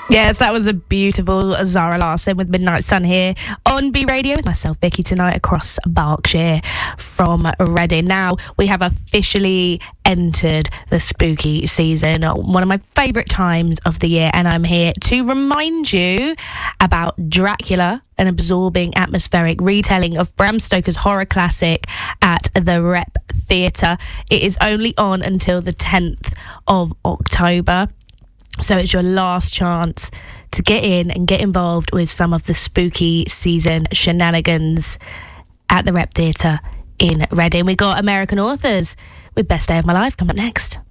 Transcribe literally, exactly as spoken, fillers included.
Yes, that was a beautiful Zara Larsson with Midnight Sun here on B Radio with myself, Vicky, tonight across Berkshire from Reading. Now, we have officially entered the spooky season, one of my favourite times of the year, and I'm here to remind you about Dracula, an absorbing atmospheric retelling of Bram Stoker's horror classic at the Rep Theatre. It is only on until the tenth of October. So it's your last chance to get in and get involved with some of the spooky season shenanigans at the Rep Theatre in Reading. We got American Authors with Best Day of My Life coming up next.